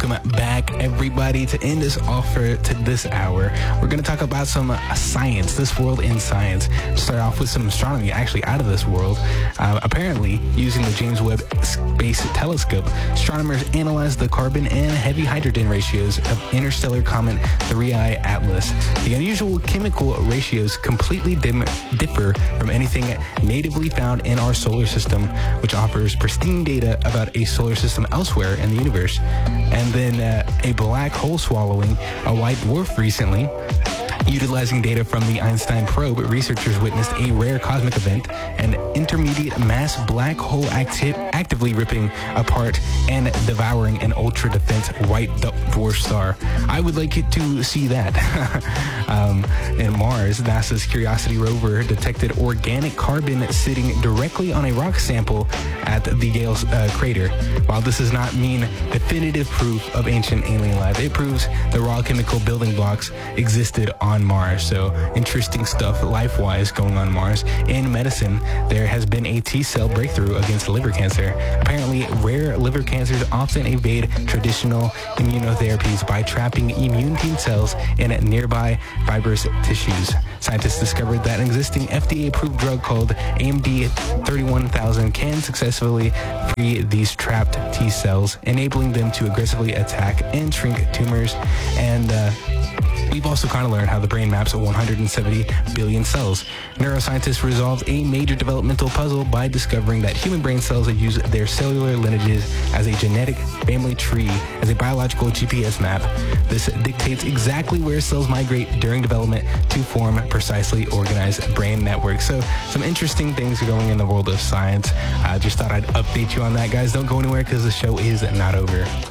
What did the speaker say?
Welcome back, everybody. To end us off to this hour, we're going to talk about some science, this world in science. Start off with some astronomy, actually out of this world. Apparently, using the James Webb Space Telescope, astronomers analyzed the carbon and heavy hydrogen ratios of interstellar comet 3I Atlas. The unusual chemical ratios completely differ from anything natively found in our solar system, which offers pristine data about a solar system elsewhere in the universe. And then a black hole swallowing a white dwarf recently. Utilizing data from the Einstein probe, researchers witnessed a rare cosmic event, an intermediate mass black hole actively ripping apart and devouring an ultra-defense white dwarf star. I would like it to see that. In Mars, NASA's Curiosity rover detected organic carbon sitting directly on a rock sample at the Gale crater. While this does not mean definitive proof of ancient alien life, it proves the raw chemical building blocks existed on Mars. So interesting stuff life-wise going on Mars. In medicine, there has been a T-cell breakthrough against liver cancer. Apparently, rare liver cancers often evade traditional immunotherapies by trapping immune T cells in nearby fibrous tissues. Scientists discovered that an existing FDA-approved drug called AMD 31000 can successfully free these trapped T cells, enabling them to aggressively attack and shrink tumors. And we've also kind of learned how the brain maps 170 billion cells. Neuroscientists resolved a major developmental puzzle by discovering that human brain cells use their cellular lineages as a genetic family tree, as a biological GPS map. This dictates exactly where cells migrate during development to form precisely organized brain networks. So some interesting things are going in the world of science. I just thought I'd update you on that, guys. Don't go anywhere because the show is not over.